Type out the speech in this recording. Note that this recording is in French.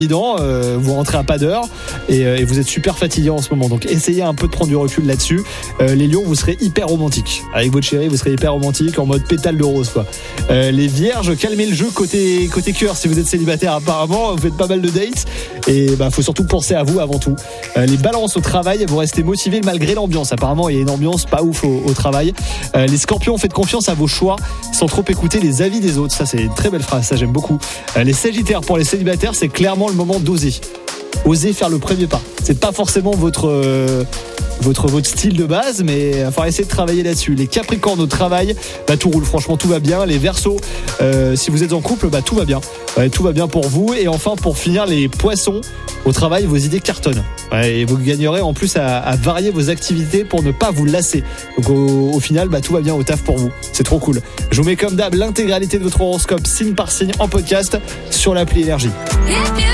vous rentrez à pas d'heure et vous êtes super fatigué en ce moment, donc essayez un peu de prendre du recul là-dessus. Les lions, vous serez hyper romantique avec votre chérie, vous serez hyper romantique en mode pétale de rose quoi. Les vierges, calmez le jeu côté cœur. Si vous êtes célibataire, apparemment vous faites pas mal de dates et faut surtout penser à vous avant tout. Les balances au travail, vous restez motivés malgré l'ambiance. Apparemment il y a une ambiance pas ouf au travail. Les scorpions, faites confiance à vos choix sans trop écouter les avis des autres. Ça c'est une très belle phrase, ça j'aime beaucoup. Les sagittaires, pour les célibataires, c'est clairement le moment d'oser faire le premier pas. C'est pas forcément votre style de base, mais il va falloir essayer de travailler là-dessus. Les capricornes au travail, tout roule, franchement tout va bien. Les verseaux, si vous êtes en couple, tout va bien. Tout va bien pour vous. Et enfin, pour finir, les poissons au travail, vos idées cartonnent. Et vous gagnerez en plus à varier vos activités pour ne pas vous lasser. Donc au final, tout va bien au taf pour vous. C'est trop cool. Je vous mets comme d'hab l'intégralité de votre horoscope signe par signe en podcast sur l'appli Énergie.